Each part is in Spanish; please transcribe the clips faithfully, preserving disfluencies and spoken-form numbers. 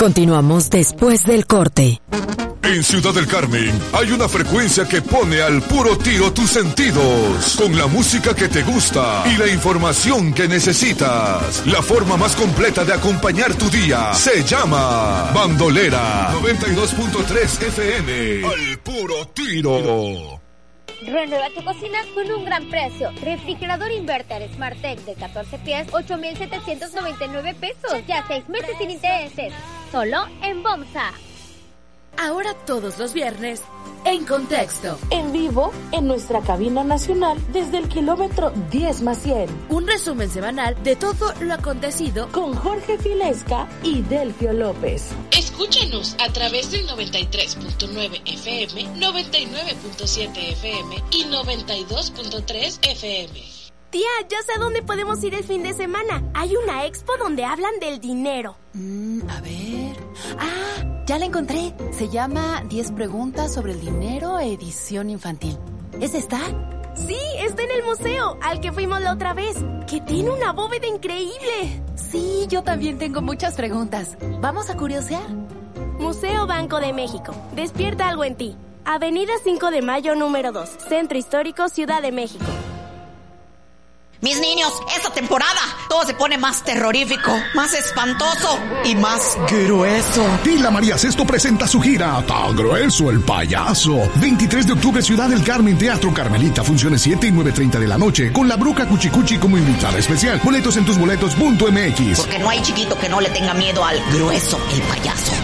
Continuamos después del corte. En Ciudad del Carmen hay una frecuencia que pone al puro tiro tus sentidos, con la música que te gusta y la información que necesitas. La forma más completa de acompañar tu día se llama Bandolera noventa y dos punto tres F M. Al puro tiro. Renueva tu cocina con un gran precio. Refrigerador inverter SmartTech de catorce pies, ocho mil setecientos noventa y nueve pesos. Ya seis meses sin intereses. Solo en Bomsa. Ahora todos los viernes, En Contexto. En vivo, en nuestra cabina nacional, desde el kilómetro diez más cien. Un resumen semanal de todo lo acontecido con Jorge Filesca y Delfio López. Escúchanos a través del noventa y tres punto nueve F M, noventa y nueve punto siete F M y noventa y dos punto tres F M. Tía, ya sé a dónde podemos ir el fin de semana. Hay una expo donde hablan del dinero. Mm, a ver... Ah, ya la encontré. Se llama diez preguntas sobre el dinero, edición infantil. ¿Esa está? Sí, está en el museo, al que fuimos la otra vez, que tiene una bóveda increíble. Sí, yo también tengo muchas preguntas. ¿Vamos a curiosear? Museo Banco de México. Despierta algo en ti. Avenida cinco de Mayo, número dos. Centro Histórico, Ciudad de México. Mis niños, esta temporada todo se pone más terrorífico, más espantoso y más grueso. Tila María Sesto presenta su gira Tan Grueso el Payaso. veintitrés de octubre, Ciudad del Carmen, Teatro Carmelita. Funciones siete y nueve treinta de la noche, con la Bruja Cuchicuchi como invitada especial. Boletos en tusboletos punto M X. Porque no hay chiquito que no le tenga miedo al Grueso el Payaso.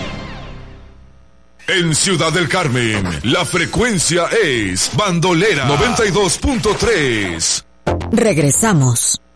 En Ciudad del Carmen, la frecuencia es Bandolera noventa y dos punto tres. Regresamos.